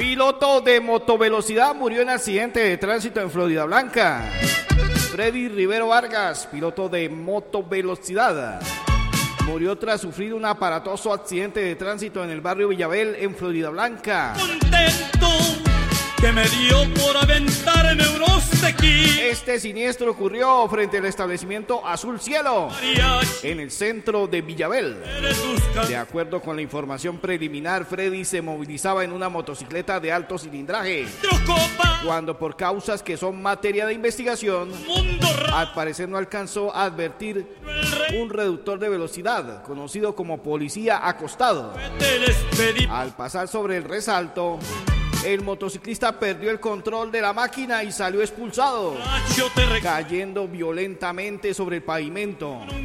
Piloto de motovelocidad murió en accidente de tránsito en Florida Blanca. Freddy Rivero Vargas, piloto de motovelocidad, murió tras sufrir un aparatoso accidente de tránsito en el barrio Villabel, en Florida Blanca. Contento que me dio por aventarme unos tequilas. Este siniestro ocurrió frente al establecimiento Azul Cielo, en el centro de Villabel. De acuerdo con la información preliminar, Freddy se movilizaba en una motocicleta de alto cilindraje, cuando por causas que son materia de investigación, al parecer no alcanzó a advertir un reductor de velocidad, conocido como policía acostado. Al pasar sobre el resalto, el motociclista perdió el control de la máquina y salió expulsado, cayendo violentamente sobre el pavimento.